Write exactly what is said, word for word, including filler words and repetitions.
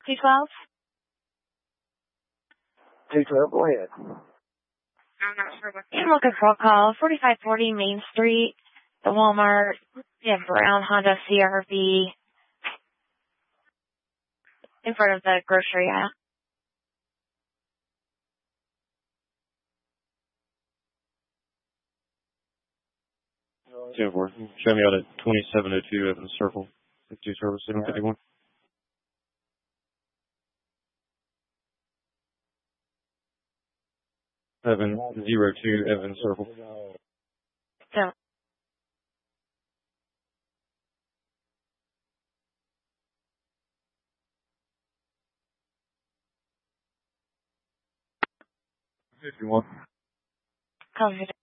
two twelve? two twelve, go ahead. I'm looking for a call. forty-five forty Main Street, the Walmart. You have brown Honda C R V in front of the grocery aisle. ten four. Show me out at twenty-seven oh two Evans Circle, fifty-two Service seven fifty-one. seven zero two Evans Circle. So, fifty-one. call